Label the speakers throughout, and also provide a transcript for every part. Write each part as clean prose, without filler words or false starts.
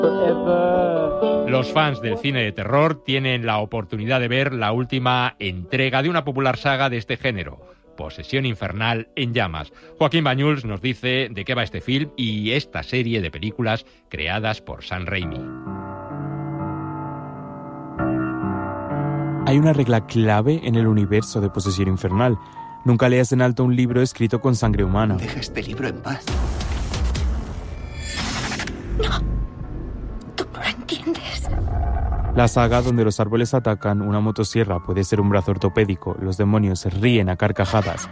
Speaker 1: Los fans del cine de terror tienen la oportunidad de ver la última entrega de una popular saga de este género, Posesión Infernal en Llamas. Joaquín Bañuls nos dice de qué va este film y esta serie de películas creadas por Sam Raimi.
Speaker 2: Hay una regla clave en el universo de Posesión Infernal. Nunca leas en alto un libro escrito con sangre humana.
Speaker 3: Deja este libro en paz.
Speaker 4: No, tú no entiendes.
Speaker 2: La saga donde los árboles atacan, una motosierra puede ser un brazo ortopédico, los demonios se ríen a carcajadas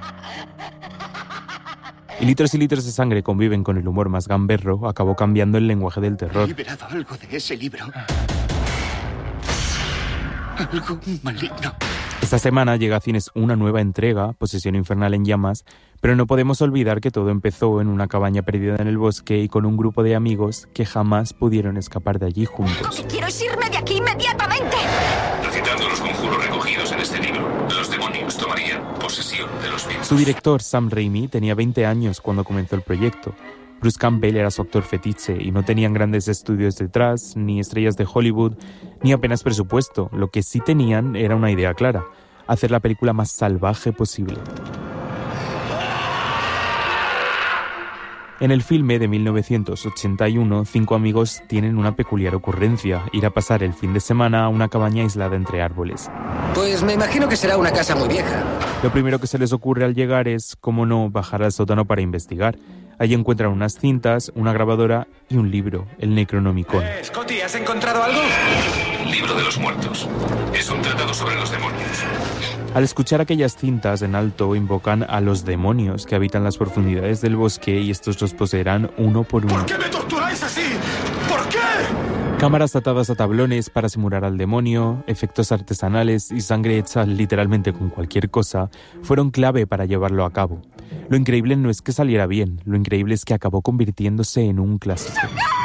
Speaker 2: y litros de sangre conviven con el humor más gamberro, acabó cambiando el lenguaje del terror.
Speaker 3: He liberado algo de ese libro. Algo maligno.
Speaker 2: Esta semana llega a cines una nueva entrega, Posesión Infernal en Llamas, pero no podemos olvidar que todo empezó en una cabaña perdida en el bosque y con un grupo de amigos que jamás pudieron escapar de allí juntos.
Speaker 4: Lo que quiero es irme de aquí inmediatamente.
Speaker 5: Recitando los conjuros recogidos en este libro, los demonios tomarían posesión de los vivos.
Speaker 2: Su director, Sam Raimi, tenía 20 años cuando comenzó el proyecto. Bruce Campbell era su actor fetiche y no tenían grandes estudios detrás, ni estrellas de Hollywood, ni apenas presupuesto. Lo que sí tenían era una idea clara: hacer la película más salvaje posible. En el filme de 1981, 5 amigos tienen una peculiar ocurrencia: ir a pasar el fin de semana a una cabaña aislada entre árboles.
Speaker 6: Pues me imagino que será una casa muy vieja.
Speaker 2: Lo primero que se les ocurre al llegar es, cómo no, bajar al sótano para investigar. Allí encuentran unas cintas, una grabadora y un libro, el Necronomicon.
Speaker 6: Scotty, ¿has encontrado algo?
Speaker 5: Libro de los muertos. Es un tratado sobre los demonios.
Speaker 2: Al escuchar aquellas cintas en alto, invocan a los demonios que habitan las profundidades del bosque y estos los poseerán uno por uno.
Speaker 6: ¿Por qué me torturáis así? ¿Por qué?
Speaker 2: Cámaras atadas a tablones para simular al demonio, efectos artesanales y sangre hecha literalmente con cualquier cosa fueron clave para llevarlo a cabo. Lo increíble no es que saliera bien, lo increíble es que acabó convirtiéndose en un clásico.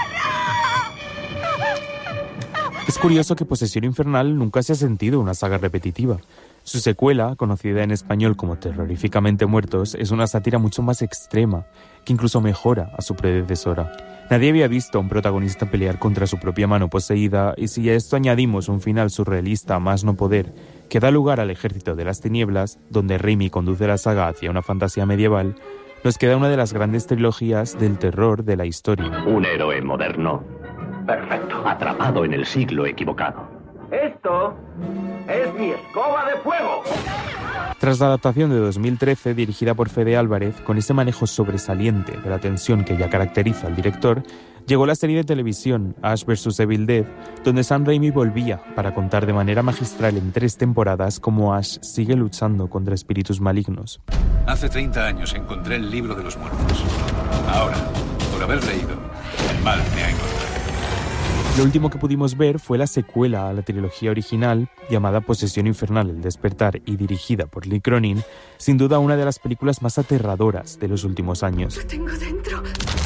Speaker 2: Es curioso que Posesión Infernal nunca se ha sentido una saga repetitiva. Su secuela, conocida en español como Terroríficamente Muertos, es una sátira mucho más extrema, que incluso mejora a su predecesora. Nadie había visto a un protagonista pelear contra su propia mano poseída, y si a esto añadimos un final surrealista a más no poder, que da lugar al Ejército de las Tinieblas, donde Raimi conduce la saga hacia una fantasía medieval, nos queda una de las grandes trilogías del terror de la historia.
Speaker 7: Un héroe moderno. Perfecto. Atrapado en el siglo equivocado.
Speaker 8: Esto es mi escoba de fuego.
Speaker 2: Tras la adaptación de 2013, dirigida por Fede Álvarez, con ese manejo sobresaliente de la tensión que ya caracteriza al director, llegó la serie de televisión Ash vs. Evil Dead, donde Sam Raimi volvía para contar de manera magistral en 3 temporadas cómo Ash sigue luchando contra espíritus malignos.
Speaker 5: Hace 30 años encontré el libro de los muertos. Ahora, por haber leído, el mal me ha encontrado.
Speaker 2: Lo último que pudimos ver fue la secuela a la trilogía original, llamada Posesión Infernal, El Despertar, y dirigida por Lee Cronin, sin duda una de las películas más aterradoras de los últimos años.
Speaker 4: Lo tengo dentro.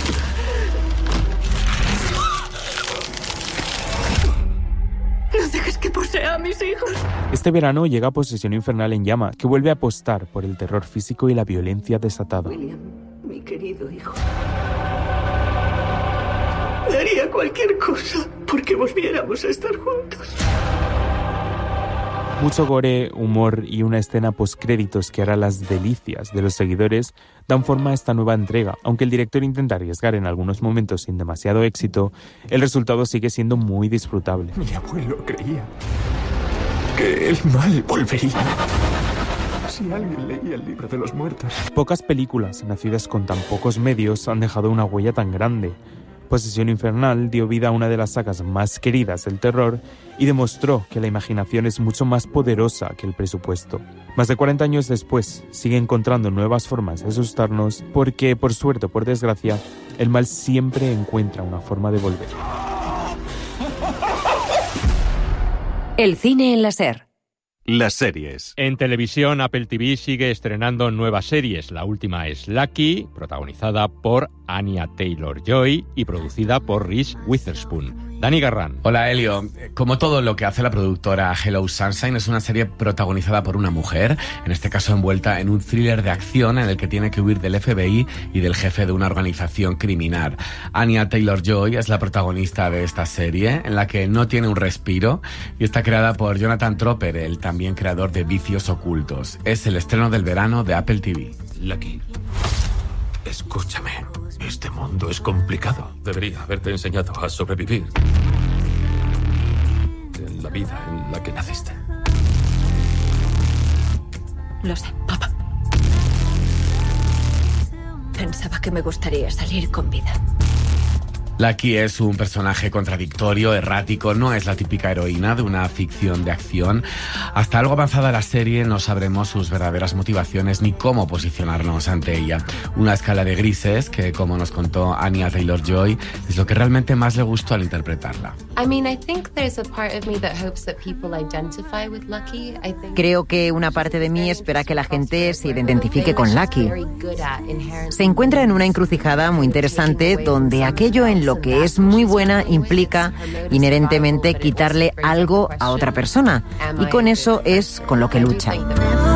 Speaker 4: No dejes que posea a mis hijos.
Speaker 2: Este verano llega Posesión Infernal en Llamas, que vuelve a apostar por el terror físico y la violencia desatada.
Speaker 4: William, mi querido hijo. Daría cualquier cosa porque volviéramos a estar juntos.
Speaker 2: Mucho gore, humor y una escena postcréditos que hará las delicias de los seguidores dan forma a esta nueva entrega. Aunque el director intenta arriesgar en algunos momentos sin demasiado éxito, el resultado sigue siendo muy disfrutable.
Speaker 9: Mi abuelo creía que el mal volvería. Si alguien leía el libro de los muertos.
Speaker 2: Pocas películas nacidas con tan pocos medios han dejado una huella tan grande. Posesión Infernal dio vida a una de las sagas más queridas del terror y demostró que la imaginación es mucho más poderosa que el presupuesto. Más de 40 años después, sigue encontrando nuevas formas de asustarnos porque, por suerte o por desgracia, el mal siempre encuentra una forma de volver.
Speaker 10: El cine en la SER.
Speaker 1: Las series. En televisión, Apple TV sigue estrenando nuevas series. La última es Lucky, protagonizada por Anya Taylor-Joy y producida por Reese Witherspoon. Dani Garrán.
Speaker 11: Hola, Elio. Como todo lo que hace la productora Hello Sunshine, es una serie protagonizada por una mujer, en este caso envuelta en un thriller de acción en el que tiene que huir del FBI y del jefe de una organización criminal. Anya Taylor-Joy es la protagonista de esta serie, en la que no tiene un respiro, y está creada por Jonathan Tropper, el también creador de Vicios Ocultos. Es el estreno del verano de Apple TV.
Speaker 9: Lucky, escúchame. Este mundo es complicado. Debería haberte enseñado a sobrevivir en la vida en la que naciste.
Speaker 12: Lo sé, papá. Pensaba que me gustaría salir con vida.
Speaker 11: Lucky es un personaje contradictorio, errático, no es la típica heroína de una ficción de acción. Hasta algo avanzada la serie no sabremos sus verdaderas motivaciones ni cómo posicionarnos ante ella. Una escala de grises que, como nos contó Anya Taylor-Joy, es lo que realmente más le gustó al interpretarla.
Speaker 13: Creo que una parte de mí espera que la gente se identifique con Lucky. Se encuentra en una encrucijada muy interesante donde aquello en lo que es muy buena implica inherentemente quitarle algo a otra persona, y con eso es con lo que lucha.